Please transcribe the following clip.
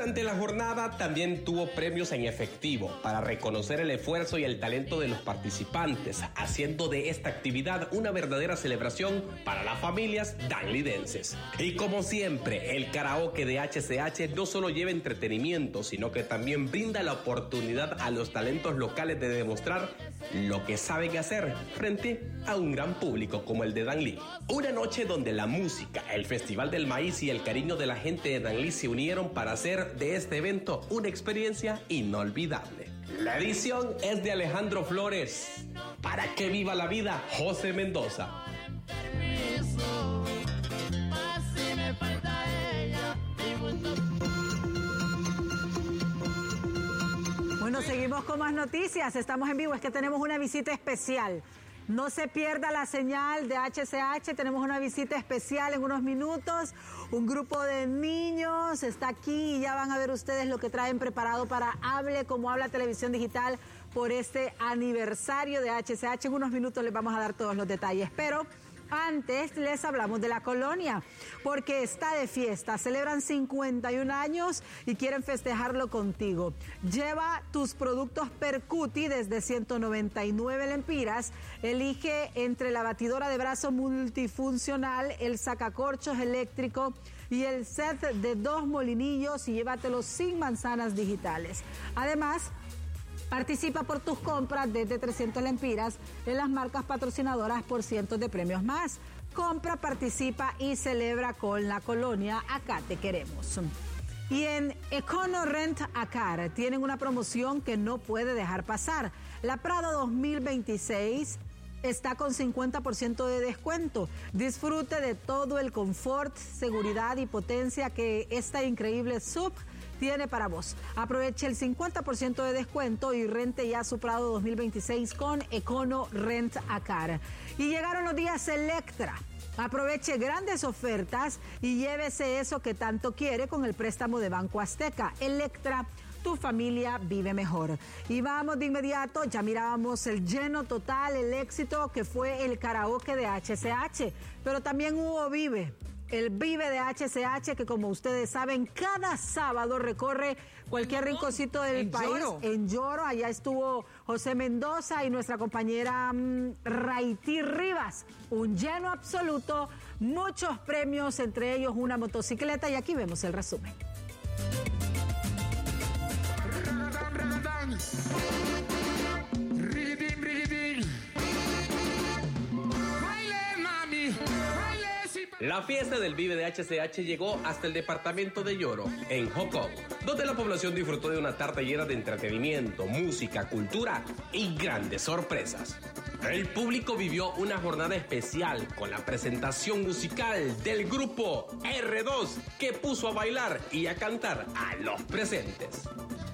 Durante la jornada también tuvo premios en efectivo para reconocer el esfuerzo y el talento de los participantes, haciendo de esta actividad una verdadera celebración para las familias danlidenses. Y como siempre, el karaoke de HCH no solo lleva entretenimiento, sino que también brinda la oportunidad a los talentos locales de demostrar lo que saben hacer frente a un gran público como el de Danlí. Una noche donde la música, el Festival del Maíz y el cariño de la gente de Danlí se unieron para hacer de este evento una experiencia inolvidable. La edición es de Alejandro Flores. Para que viva la vida, José Mendoza. Bueno, seguimos con más noticias. Estamos en vivo, es que tenemos una visita especial. No se pierda la señal de HCH, tenemos una visita especial en unos minutos. Un grupo de niños está aquí y ya van a ver ustedes lo que traen preparado para Hable como habla Televisión Digital por este aniversario de HCH. En unos minutos les vamos a dar todos los detalles, pero antes les hablamos de la colonia, porque está de fiesta, celebran 51 años y quieren festejarlo contigo. Lleva tus productos Percuti desde 199 lempiras, elige entre la batidora de brazo multifuncional, el sacacorchos eléctrico y el set de 2 molinillos y llévatelos sin manzanas digitales. Además, participa por tus compras desde 300 lempiras en las marcas patrocinadoras por cientos de premios más. Compra, participa y celebra con la colonia. Acá te queremos. Y en Econo Rent a Car tienen una promoción que no puede dejar pasar. La Prado 2026 está con 50% de descuento. Disfrute de todo el confort, seguridad y potencia que esta increíble SUV tiene para vos. Aproveche el 50% de descuento y rente ya su Prado 2026 con Econo Rent a Car. Y llegaron los días Electra. Aproveche grandes ofertas y llévese eso que tanto quiere con el préstamo de Banco Azteca. Electra, tu familia vive mejor. Y vamos de inmediato, ya mirábamos el lleno total, el éxito que fue el karaoke de HCH, pero también hubo Vive. El Vive de HCH, que como ustedes saben, cada sábado recorre cualquier rinconcito del país. En Lloro, allá estuvo José Mendoza y nuestra compañera Raití Rivas. Un lleno absoluto, muchos premios, entre ellos una motocicleta, y aquí vemos el resumen. La fiesta del Vive de HCH llegó hasta el departamento de Lloro, en Hong Kong, donde la población disfrutó de una tarde llena de entretenimiento, música, cultura y grandes sorpresas. El público vivió una jornada especial con la presentación musical del grupo R2, que puso a bailar y a cantar a los presentes.